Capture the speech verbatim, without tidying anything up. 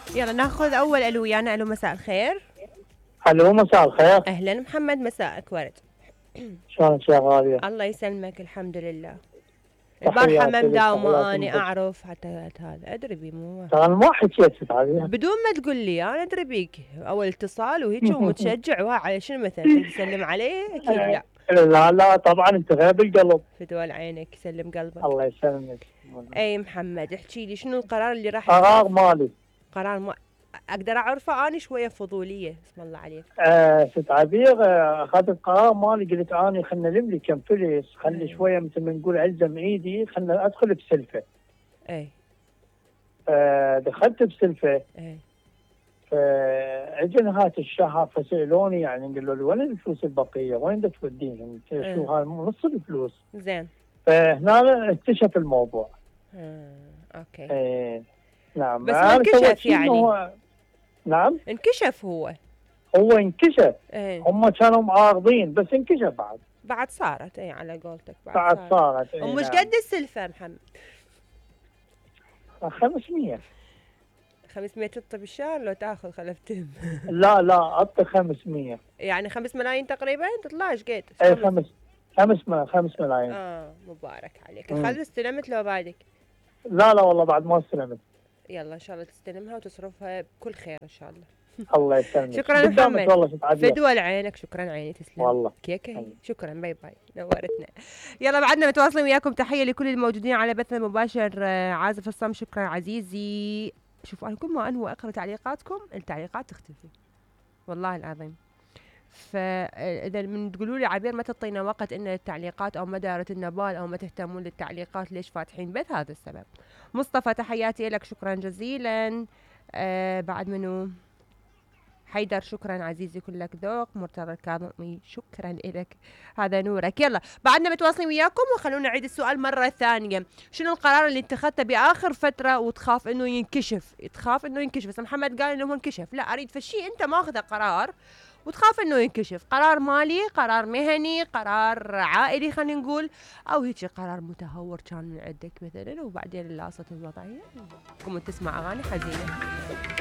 يلا ناخذ اول الو ويانا. الو مساء الخير. الو مساء الخير. اهلا محمد، مساءك ورد. شلونك يا غالية؟ الله يسلمك، الحمد لله. البارحة ما مداومة اني اعرف حتى هذا ادري بي مو ترى انا ما حكيت عليها بدون ما تقول لي، انا ادري بيك اول اتصال وهيك ومتشجع وعلى شنو مثلا تسلم عليه؟ اكيد لا. لا لا طبعا انت غير القلب. فدوى عينك، سلم قلبك. الله يسلمك. اي محمد احكي لي شنو القرار اللي راح قرار مالي. قرار ما اقدر اعرفه؟ انا شويه فضوليه اسم الله عليك. آه ست عبير اخذت قرار مالي، قلت اني خلنا نلم لي كم فلس، خلي شويه مثل ما نقول الزم ايدي، خلنا ادخل بسلفه. اي آه دخلت بسلفه. اي فاجى نهايه الشهر فسالوني يعني قالوا لي وين الفلوس البقيه؟ وين بدك توديهم؟ شو هاي نص الفلوس. زين. فهنا اكتشف الموضوع. آه، اوكي. ايه نعم. بس ما انكشف يعني؟ هو نعم انكشف. هو هو انكشف. ايه. هم كانوا معارضين بس انكشف بعد. بعد صارت اي على قولتك بعد, بعد صارت, صارت. ايه ومش نعم. قد السلفه محمد؟ خمسمية. خمسمية تطب بالشهر لو تاخذ خلفتهم؟ لا لا اعطي خمسمية. يعني خمس ملايين تقريبا تطلع ايش قد؟ اي خمس خمس ما خمس ملايين. اه مبارك عليك. الخلف استلمت لو بعدك؟ لا لا والله بعد ما استلمت. يلا ان شاء الله تستلمها وتصرفها بكل خير ان شاء الله. الله يسلمك. شكرا محمد. والله فدوى لعينك. شكرا عيني تسلم والله كيكه. شكرا باي باي نورتنا. يلا بعدنا متواصلين وياكم. تحيه لكل الموجودين على بثنا المباشر. عازف الصم شكرا عزيزي. شوفوا انا كل ما انوى اقرا تعليقاتكم التعليقات تختفي والله العظيم. فاذا من تقولوا لي عبير ما تعطينا وقت ان التعليقات او ما دارت النبال او ما تهتمون للتعليقات ليش فاتحين بث؟ هذا السبب. مصطفى تحياتي لك شكرا جزيلا. آه بعد منو؟ حيدر شكرا عزيزي كلك ذوق. مرتضى الكاظمي شكرا لك، هذا نورك. يلا بعدنا متواصلين وياكم وخلونا نعيد السؤال مرة ثانية. شنو القرار اللي اتخذته بآخر فترة وتخاف انه ينكشف؟ تخاف انه ينكشف. بس محمد قال انه انكشف. لا اريد فشي انت ماخذه قرار وتخاف انه ينكشف. قرار مالي، قرار مهني، قرار عائلي خلينا نقول، او هيك قرار متهور كان من عندك مثلا وبعدين لاصت الوضعية قمت تسمع اغاني حزينة.